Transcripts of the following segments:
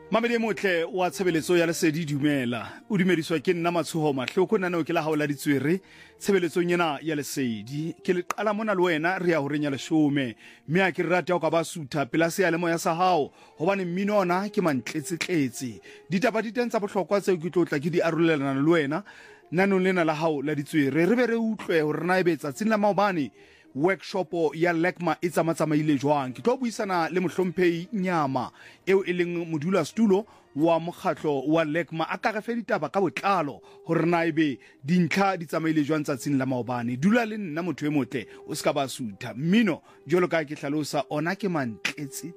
Mamedi motle wa tshebeletso ya lesedi dumela o dumediswa ke nna Matshoho Mahloko nna ke la haola ditswere tshebeletsong yena ya lesedi ke le qala mona le wena re ya ho renya leshome mme a ke rata o ka ba sutha pela se ya lemo ya sa hao hobane mmino ona ke mantletse ditaba di tentsa bohlokwa tseo ke tlotla ke di arolelana le wena nanong lena la hao la ditswere re be re utlwe hore na ebetsa tsina maobane workshop ya LECMA e tsamaile jwang ke tlo buisana le mohlomphehi Nyama eo e leng modula stulo wa mokgatlo wa LECMA a ka re fe ditaba ka botlalo hore na ebe dintlha di tsamaile jwang tsatsing la maobane dula le nna motho e motle o ska ba sutha mmino jolo ka ke hlalosa ona ke mantletse.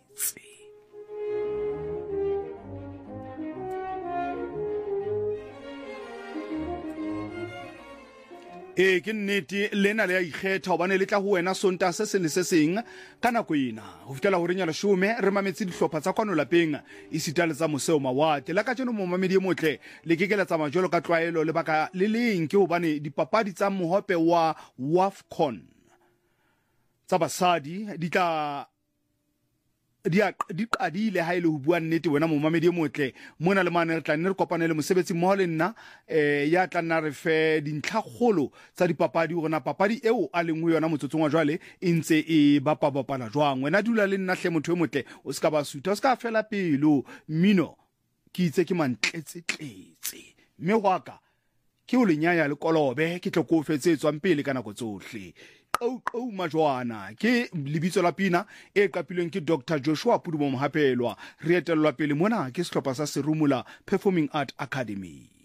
Ke nnete lena le ya ikgetha hobane le tla ho wena sonta se se le se seng ka nako ena ho fitela ho renya leshome re mametse dihlopha tsa kwano lapeng e sitale tsa moseo mawate la ka tseno mo mamedi e motle le kekela tsa majolo ka tlwaelo le baka le leng ke hobane dipapadi tsa mohope wa WAFCON tsa basadi di qadile ha ile ho bua nnete wena mo mamedi e motle mona le mane re tla nne re kopane le mosebetsi mmoho le nna ya tla nna re fe dintlha kgolo tsa dipapadi hore na papadi eo a leng ho yona motsotsong wa jwale e ntse e bapala jwang wena dula le nna hle motho e motle o ska ba sutha o ska fela pelo mmino ke itse ke mantletse mme hwaka ke o lenyaya le kolobe ke tlo go fetsetswang pele ka nako tsohle majwana ke lebitso la pina e qapilweng ke Dr. Joshua Pudumo Mohapelwa re etellwa pele mona ke sehlopha sa Serumula Performing Art Academy.